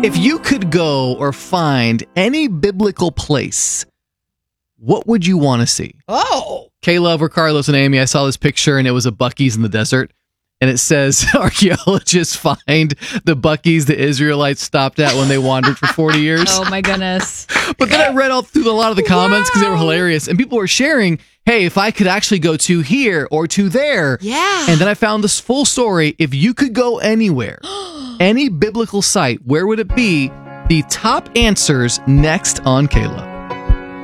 If you could go or find any biblical place, what would you want to see? Oh. Caleb or Carlos and Amy, I saw this picture and it was a Buc-ee's in the desert. And it says archaeologists find the Buc-ee's the Israelites stopped at when they wandered for 40 years. Oh, my goodness. But then I read all through a lot of the comments because they were hilarious. And people were sharing, hey, if I could actually go to here or to there. Yeah. And then I found this full story. If you could go anywhere, any biblical site, where would it be? The top answers next on Caleb.